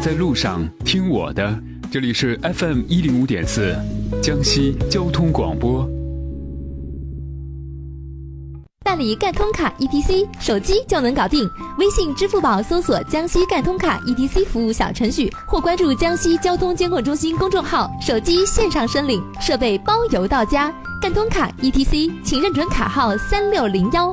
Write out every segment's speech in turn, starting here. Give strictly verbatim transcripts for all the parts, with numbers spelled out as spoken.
在路上听我的，这里是 F M 一零五点四，江西交通广播。 办理赣通卡 E T C， 手机就能搞定。微信、支付宝搜索江西赣通卡 E T C 服务小程序，或关注江西交通监管中心公众号，手机线上申领，设备包邮到家。赣通卡 E T C， 请认准卡号三六零一。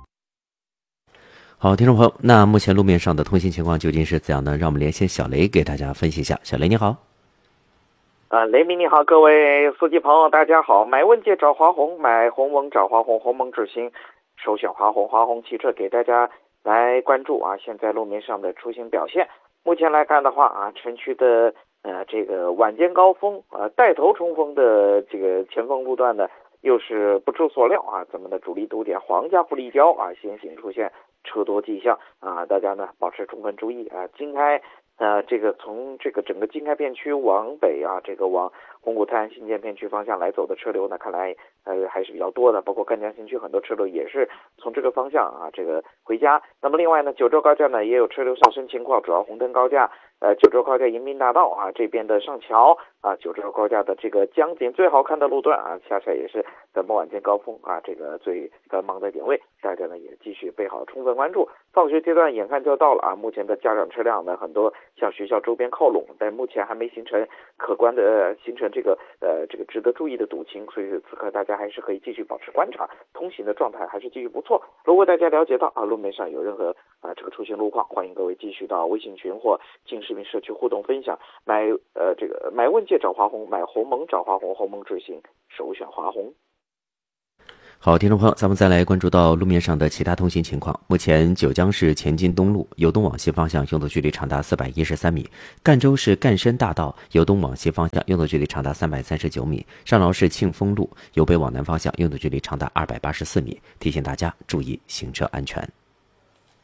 好，听众朋友，那目前路面上的通行情况究竟是怎样呢？让我们连线小雷给大家分析一下。小雷你好。 啊，雷鸣你好，各位司机朋友大家好。买问界找华虹，买鸿蒙找华虹，鸿蒙智行首选华虹，华虹汽车给大家来关注啊，现在路面上的出行表现。目前来看的话啊，城区的呃这个晚间高峰啊，带头冲锋的这个前锋路段呢，又是不出所料啊，咱们的主力堵点黄家富立交啊，先行出现车多迹象啊，大家呢保持充分注意啊。经开呃这个从这个整个经开片区往北啊，这个往红谷滩新建片区方向来走的车流呢，看来呃还是比较多的，包括赣江新区很多车流也是从这个方向啊这个回家。那么另外呢，九州高架呢也有车流上升情况，主要红灯高架呃九州高架迎宾大道啊这边的上桥啊，九州高架的这个江景最好看的路段啊，恰恰也是咱们晚间高峰啊这个最繁忙的点位，大家呢也继续备好充分关注。放学阶段眼看就要到了啊，目前的家长车辆呢很多向学校周边靠拢，但目前还没形成可观的、呃、形成这个呃这个值得注意的堵情，所以此刻大家还是可以继续保持观察，通行的状态还是继续不错。如果大家了解到啊路面上有任何啊这个出行路况，欢迎各位继续到微信群或进视频社区互动分享。买呃这个买问界找华虹，买鸿蒙找华虹，鸿蒙智行首选华虹。 好，听众朋友，咱们再来关注到路面上的其他通行情况。目前九江市前进东路由东往西方向拥堵距离长达四百一十三米，赣州市赣深大道由东往西方向拥堵距离长达三百三十九米，上饶市庆丰路由北往南方向拥堵距离长达二百八十四米。提醒大家注意行车安全。